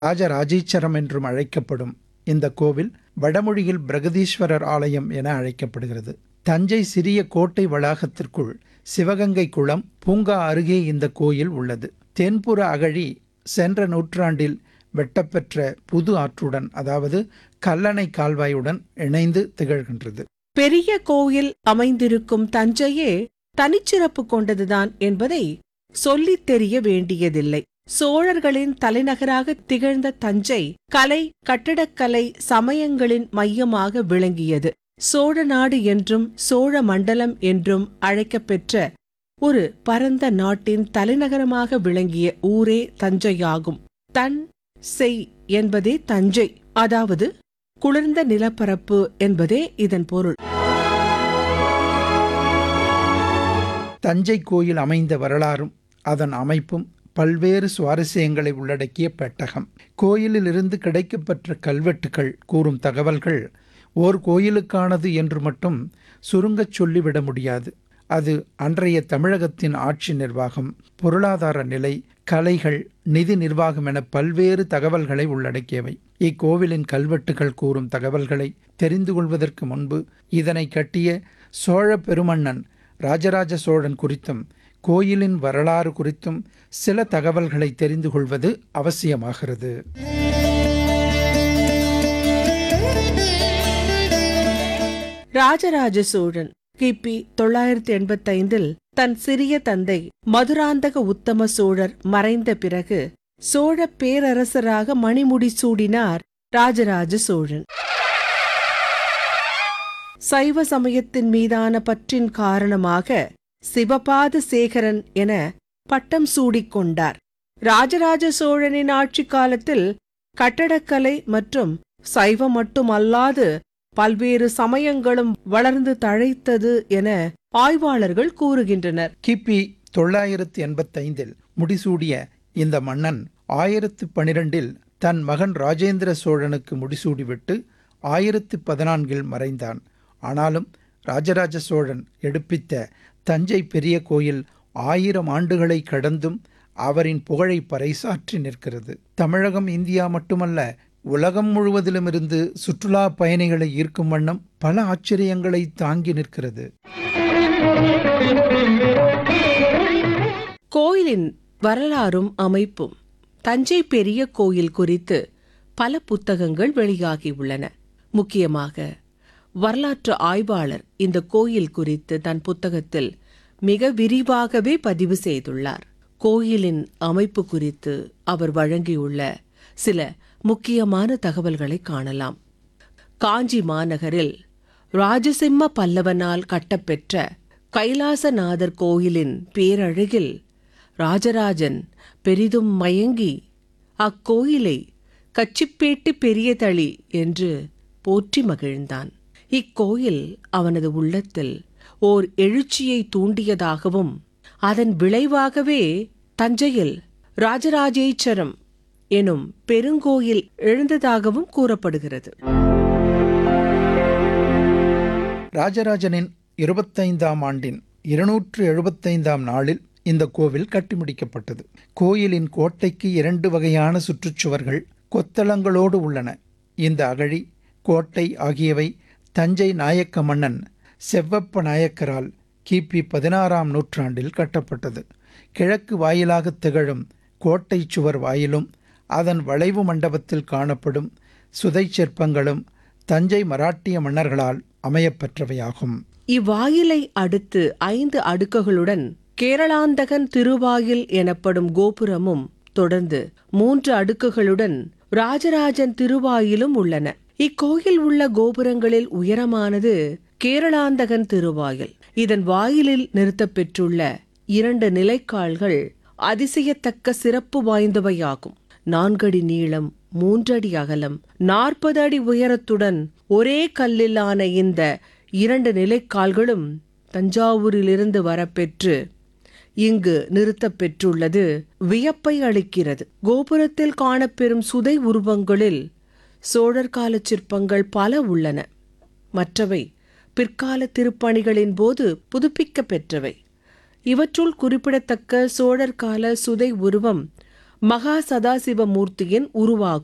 ராஜராஜீச்சரம் என்றும் அழைக்கப்படும் இந்த கோவில் வடமொழியில் பிரகதீஸ்வரர் ஆலயம் என அழைக்கப்படுகிறது. தஞ்சை சிறிய கோட்டை வளாகத்திற்குள் சிவகங்கை குளம் பூங்கா அருகே இந்த கோயில் உள்ளது. தென்புற அகழி சென்ற நூற்றாண்டில் வெட்டப்பெற்ற புது ஆற்றுடன், அதாவது கல்லணை கால்வாயுடன் இணைந்து திகழ்கின்றது. பெரிய கோயில் அமைந்திருக்கும் தஞ்சையே தனிச்சிறப்பு கொண்டதுதான் என்பதை சொல்லித் தெரிய வேண்டியதில்லை. சோழர்களின் தலைநகராக திகழ்ந்த தஞ்சை கலை, கட்டடக்கலை, சமயங்களின் மையமாக விளங்கியது. சோழ நாடு என்றும் சோழ மண்டலம் என்றும் அழைக்கப்பெற்ற ஒரு பரந்த நாட்டின் தலைநகரமாக விளங்கிய ஊரே தஞ்சையாகும். தன் செய் என்பதே தஞ்சை, அதாவது குளிர்ந்த நிலப்பரப்பு என்பதே இதன் பொருள். தஞ்சை கோயில் அமைந்த வரலாறும் அதன் அமைப்பும் பல்வேறு சுவாரஸ்யங்களை உள்ளடக்கிய பெட்டகம். கோயிலில் இருந்து கிடைக்கப்பெற்ற கல்வெட்டுகள் கூறும் தகவல்கள் ஓர் கோயிலுக்கானது என்று மட்டும் சுருங்கச் சொல்லிவிட முடியாது. அது அன்றைய தமிழகத்தின் ஆட்சி நிர்வாகம், பொருளாதார நிலை, கலைகள், நிதி நிர்வாகம் என பல்வேறு தகவல்களை உள்ளடக்கியவை. இக்கோவிலின் கல்வெட்டுகள் கூறும் தகவல்களை தெரிந்து கொள்வதற்கு முன்பு இதனை கட்டிய சோழ பெருமன்னன் ராஜராஜ சோழன் குறித்தும் கோயிலின் வரலாறு குறித்தும் சில தகவல்களை தெரிந்து கொள்வது அவசியமாகிறது. ராஜராஜ சோழன் கிபி 985 தன் சிறிய தந்தை மதுராந்தக உத்தம சோழர் மறைந்த பிறகு சோழ பேரரசராக மணிமுடி சூடினார் ராஜராஜ சோழன். சைவ சமயத்தின் மீதான பற்றின் காரணமாக சிவபாத சேகரன் என பட்டம் சூடிக்கொண்டார். ராஜராஜ சோழனின் ஆட்சி காலத்தில் கட்டடக்கலை மற்றும் சைவம் மட்டுமல்லாது பல்வேறு சமயங்களும் வளர்ந்து தழைத்தது என ஆய்வாளர்கள் கூறுகின்றனர். கிபி 985 முடிசூடிய இந்த மன்னன் 1012 தன் மகன் ராஜேந்திர சோழனுக்கு முடிசூடிவிட்டு 1014 மறைந்தான். ஆனாலும் ராஜராஜ சோழன் எடுப்பித்த தஞ்சை பெரிய கோயில் 1000 ஆண்டுகளை கடந்தும் அவரின் புகழை பறைசாற்றி நிற்கிறது. தமிழகம், இந்தியா மட்டுமல்ல, உலகம் முழுவதிலுமிருந்து சுற்றுலா பயணிகளை ஈர்க்கும் வண்ணம் பல ஆச்சரியங்களை தாங்கி நிற்கிறது. கோயிலின் வரலாறும் அமைப்பும். தஞ்சை பெரிய கோயில் குறித்து பல புத்தகங்கள் வெளியாகியுள்ளன. முக்கியமாக வரலாற்று ஆய்வாளர் இந்த கோயில் குறித்து தன் புத்தகத்தில் மிக விரிவாகவே பதிவு செய்துள்ளார். கோயிலின் அமைப்பு குறித்து அவர் வழங்கியுள்ள சில முக்கியமான தகவல்களை காணலாம். காஞ்சி மாநகரில் ராஜசிம்ம பல்லவனால் கட்டப்பெற்ற கைலாசநாதர் கோயிலின் பேரழகில் ராஜராஜன் பெரிதும் மயங்கி அக்கோயிலை கச்சிப்பேட்டு பெரியதளி என்று போற்றி மகிழ்ந்தான். இக்கோயில் அவனது உள்ளத்தில் ஓர் எழுச்சியை தூண்டியதாகவும் அதன் விளைவாகவே தஞ்சையில் ராஜராஜேச்சரம் எனும் பெருங்கோயில் எழுந்ததாகவும் கூறப்படுகிறது. ராஜராஜனின் 25ஆம் ஆண்டின் 275ஆம் நாளில் இந்த கோவில் கட்டி முடிக்கப்பட்டது. கோயிலின் கோட்டைக்கு 2 வகையான சுற்றுச்சுவர்கள் கொத்தளங்களோடு உள்ளன. இந்த அகழி, கோட்டை ஆகியவை தஞ்சை நாயக்க மன்னன் செவ்வப்ப நாயக்கரால் கிபி 16ஆம் நூற்றாண்டில் கட்டப்பட்டது. கிழக்கு வாயிலாக திகழும் கோட்டை சுவர் வாயிலும் அதன் வளைவு மண்டபத்தில் காணப்படும் சுதை சிற்பங்களும் தஞ்சை மராட்டிய மன்னர்களால் அமையப்பெற்றவையாகும். இவ்வாயிலை அடுத்து 5 அடுக்குகளுடன் கேரளாந்தகன் திருவாயில் எனப்படும் கோபுரமும் தொடர்ந்து 3 அடுக்குகளுடன் ராஜராஜன் திருவாயிலும் உள்ளன. இக்கோயில் உள்ள கோபுரங்களில் உயரமானது கேரளாந்தகன் திருவாயில். இதன் வாயிலில் நிறுத்தப்பெற்றுள்ள 2 நிலைக்கால்கள் அதிசயத்தக்க சிறப்பு வாய்ந்தவையாகும். 4 அடி நீளம், 3 அடி அகலம், 40 அடி உயரத்துடன் ஒரே கல்லிலான இந்த 2 நிலைக்கால்களும் தஞ்சாவூரிலிருந்து வரப்பெற்று இங்கு நிறுத்தப்பெற்றுள்ளது வியப்பை அளிக்கிறது. கோபுரத்தில் காணப்பெறும் சுதை உருவங்களில் சோழர் கால சிற்பங்கள் பல உள்ளன. மற்றவை பிற்கால திருப்பணிகளின் போது புதுப்பிக்க பெற்றவை. இவற்றுள் குறிப்பிடத்தக்க சோழர் கால சுதை உருவம் மகா சதாசிவமூர்த்தியின் உருவாகும்.